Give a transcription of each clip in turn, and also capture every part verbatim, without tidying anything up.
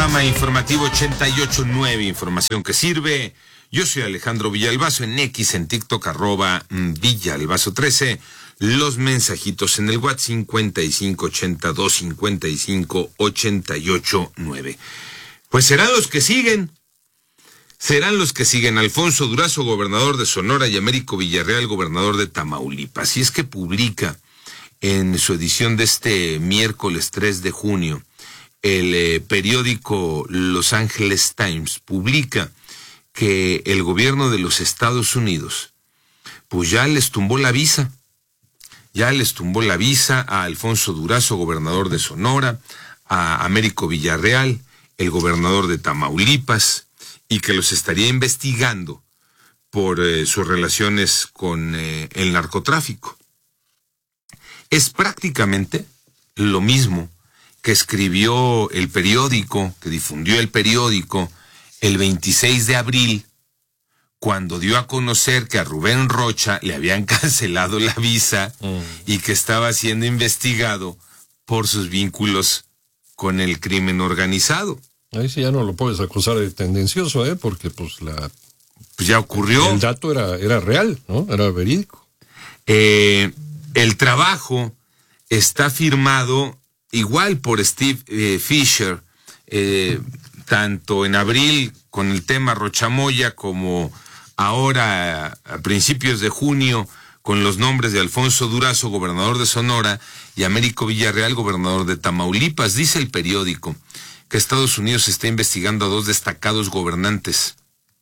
Panorama Informativo ochenta y ocho punto nueve, información que sirve. Yo soy Alejandro Villalbazo, en X, en TikTok, arroba Villalbazo trece. Los mensajitos en el WhatsApp cincuenta y cinco ochenta y dos cincuenta y cinco ochenta y ocho nueve. Pues serán los que siguen. Serán los que siguen. Alfonso Durazo, gobernador de Sonora, y Américo Villarreal, gobernador de Tamaulipas. Y es que publica en su edición de este miércoles tres de junio, el eh, periódico Los Angeles Times publica que el gobierno de los Estados Unidos pues ya les tumbó la visa. Ya les tumbó la visa a Alfonso Durazo, gobernador de Sonora, a Américo Villarreal, el gobernador de Tamaulipas, y que los estaría investigando por eh, sus relaciones con eh, el narcotráfico. Es prácticamente lo mismo que escribió el periódico, que difundió el periódico el veintiséis de abril, cuando dio a conocer que a Rubén Rocha le habían cancelado la visa mm. y que estaba siendo investigado por sus vínculos con el crimen organizado. Ahí sí ya no lo puedes acusar de tendencioso, ¿eh? Porque pues la... Pues ya ocurrió. El dato era, era real, ¿no? Era verídico. Eh, el trabajo está firmado igual por Steve eh, Fisher, eh, tanto en abril con el tema Rochamoya como ahora a principios de junio con los nombres de Alfonso Durazo, gobernador de Sonora, y Américo Villarreal, gobernador de Tamaulipas. Dice el periódico que Estados Unidos está investigando a dos destacados gobernantes,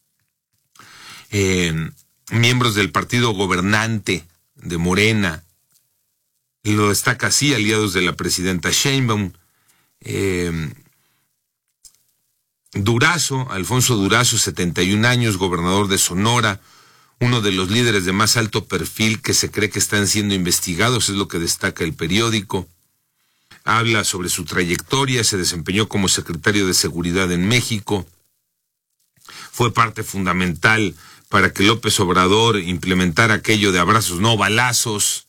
eh, miembros del partido gobernante de Morena, y lo destaca así, aliados de la presidenta Sheinbaum. Eh, Durazo, Alfonso Durazo, setenta y un años, gobernador de Sonora, uno de los líderes de más alto perfil que se cree que están siendo investigados, es lo que destaca el periódico. Habla sobre su trayectoria, se desempeñó como secretario de Seguridad en México, fue parte fundamental para que López Obrador implementara aquello de abrazos no balazos.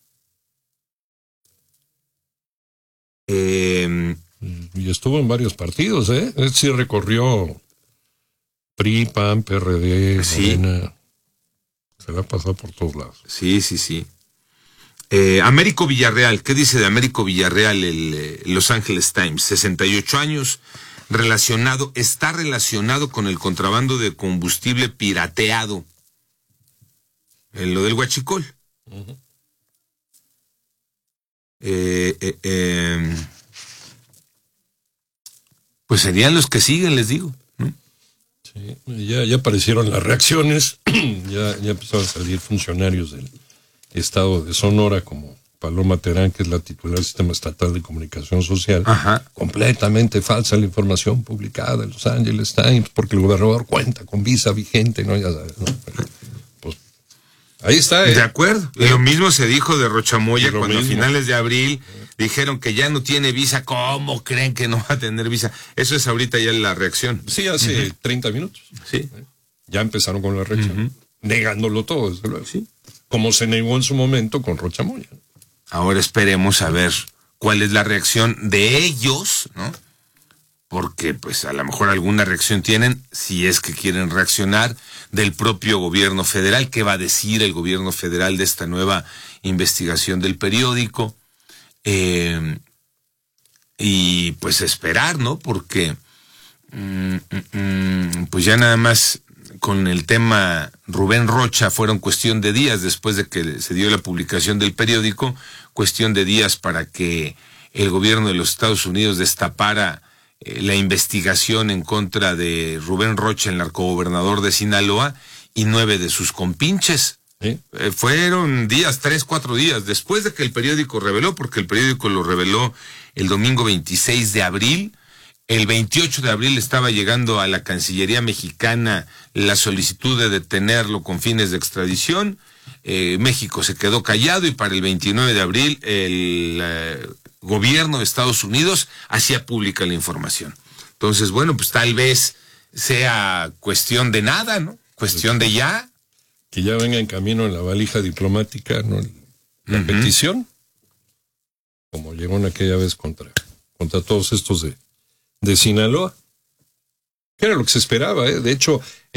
Eh, y estuvo en varios partidos, ¿eh? Él sí recorrió P R I, P A N, P R D, sí. Morena. Se la ha pasado por todos lados. Sí, sí, sí. Eh, Américo Villarreal, ¿qué dice de Américo Villarreal el eh, Los Angeles Times? sesenta y ocho años, relacionado, está relacionado con el contrabando de combustible pirateado, en lo del huachicol. Uh-huh. Eh, eh, eh, pues serían los que siguen, les digo, ¿no? Sí, ya, ya aparecieron las reacciones, ya, ya empezaron a salir funcionarios del estado de Sonora, como Paloma Terán, que es la titular del Sistema Estatal de Comunicación Social. Ajá. Completamente falsa la información publicada en Los Angeles Times, porque el gobernador cuenta con visa vigente, ¿no? Ya sabes, ¿no? Pues ahí está, ¿eh? De acuerdo. Y lo mismo se dijo de Rochamoya cuando mismo. a finales de abril dijeron que ya no tiene visa. ¿Cómo creen que no va a tener visa? Eso es ahorita ya la reacción. Sí, hace uh-huh. treinta minutos. Sí. Ya empezaron con la reacción. Uh-huh. Negándolo todo, desde luego. Sí. Como se negó en su momento con Rochamoya. Ahora esperemos a ver cuál es la reacción de ellos, ¿no? Porque pues a lo mejor alguna reacción tienen, si es que quieren reaccionar, del propio gobierno federal. ¿Qué va a decir el gobierno federal de esta nueva investigación del periódico? Eh, y pues esperar, ¿no? Porque mm, mm, pues ya nada más con el tema Rubén Rocha fueron cuestión de días después de que se dio la publicación del periódico, cuestión de días para que el gobierno de los Estados Unidos destapara eh, la investigación en contra de Rubén Rocha, el narcogobernador de Sinaloa, y nueve de sus compinches. ¿Sí? Eh, fueron días, tres, cuatro días, después de que el periódico reveló, porque el periódico lo reveló el domingo veintiséis de abril, el veintiocho de abril estaba llegando a la Cancillería mexicana la solicitud de detenerlo con fines de extradición. Eh, México se quedó callado y para el veintinueve de abril el eh, gobierno de Estados Unidos hacía pública la información. Entonces, bueno, pues tal vez sea cuestión de nada, ¿no? Cuestión de ya. Que ya venga en camino en la valija diplomática, ¿no? La uh-huh. petición, como llegó en aquella vez contra, contra todos estos de, de Sinaloa. Era lo que se esperaba, ¿eh? De hecho,